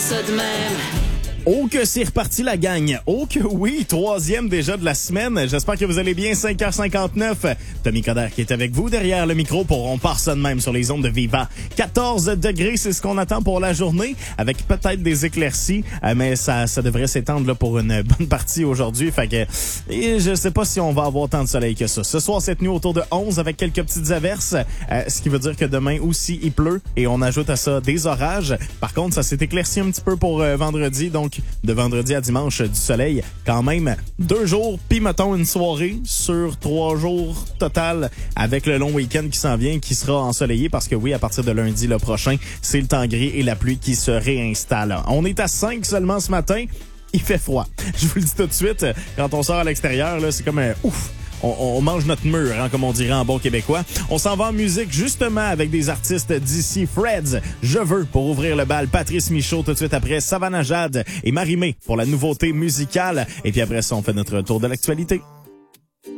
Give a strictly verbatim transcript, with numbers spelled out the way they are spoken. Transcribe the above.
ça de même. Oh que c'est reparti la gang. Oh que oui, troisième déjà de la semaine. J'espère que vous allez bien. cinq heures cinquante-neuf. Tommy Coderre qui est avec vous derrière le micro pour On part ça de même sur les ondes de Viva. quatorze degrés, c'est ce qu'on attend pour la journée, avec peut-être des éclaircies, mais ça ça devrait s'étendre là pour une bonne partie aujourd'hui. Fait que et je sais pas si on va avoir tant de soleil que ça. Ce soir, cette nuit autour de onze avec quelques petites averses, euh, ce qui veut dire que demain aussi il pleut et on ajoute à ça des orages. Par contre, ça s'est éclairci un petit peu pour euh, vendredi, donc de vendredi à dimanche, du soleil quand même. Deux jours, puis mettons une soirée sur trois jours total avec le long week-end qui s'en vient, qui sera ensoleillé parce que oui, à partir de lundi le prochain, c'est le temps gris et la pluie qui se réinstalle. On est à cinq seulement ce matin. Il fait froid. Je vous le dis tout de suite, quand on sort à l'extérieur, là, c'est comme un ouf. On, on mange notre mur, hein, comme on dirait en bon québécois. On s'en va en musique justement avec des artistes d'ici. Freds, Je veux pour ouvrir le bal. Patrice Michaud tout de suite après. Savannah Jade et Marie-Mé pour la nouveauté musicale. Et puis après ça, on fait notre tour de l'actualité.